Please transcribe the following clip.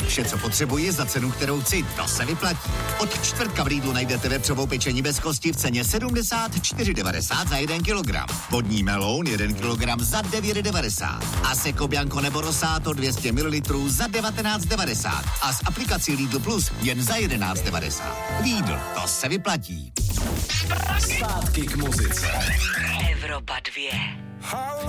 Vše, co potřebuji za cenu, kterou chci, to se vyplatí. Od čtvrtka v Lidlu najdete vepřovou pečení bez kosti v ceně 74,90 za 1 kilogram. Vodní meloun 1 kilogram za 9,90. A Seco Bianco nebo Rosato 200 ml za 19,90. A s aplikací Lidl Plus jen za 11,90. Lidl, to se vyplatí. Zpátky k muzice. Evropa 2.